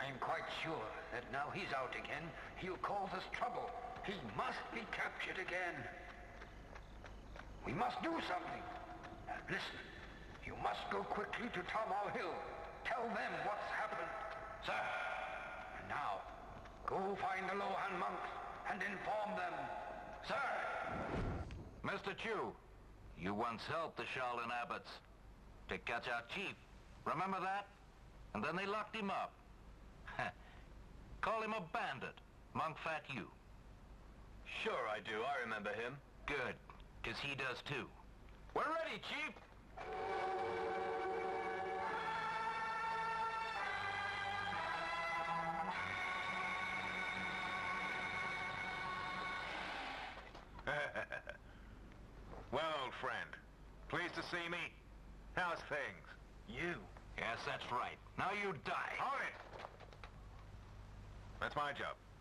I'm quite sure that now he's out again, he'll cause us trouble. He must be captured again. We must do something. Listen, you must go quickly to Tom All Hill. Tell them what's happened. Sir. And now, go find the Lohan monks and inform them. Sir. Mr. Chu, you once helped the Shaolin abbots to catch our chief. Remember that? And then they locked him up. Call him a bandit, Monk Fat Yu. Sure I do. I remember him. Good, because he does too. We're ready, Chief. Well, old friend, pleased to see me. How's things? You? Yes, that's right. Now you die. Hold it! That's my job.